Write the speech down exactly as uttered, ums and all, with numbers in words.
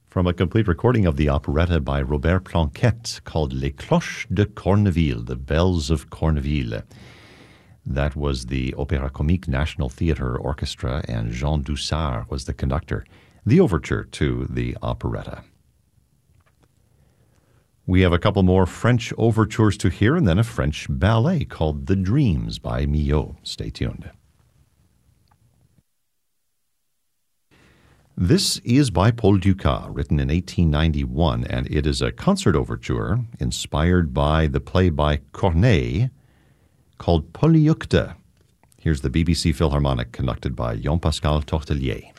from a complete recording of the operetta by Robert Planquette called Les Cloches de Corneville, The Bells of Corneville. That was the Opéra Comique National Theatre Orchestra, and Jean Doussard was the conductor. The overture to the operetta. We have a couple more French overtures to hear, and then a French ballet called The Dreams by Milhaud. Stay tuned. This is by Paul Dukas, written in eighteen ninety-one, and it is a concert overture inspired by the play by Corneille called Polyeucte. Here's the B B C Philharmonic, conducted by Jean-Pascal Tortelier.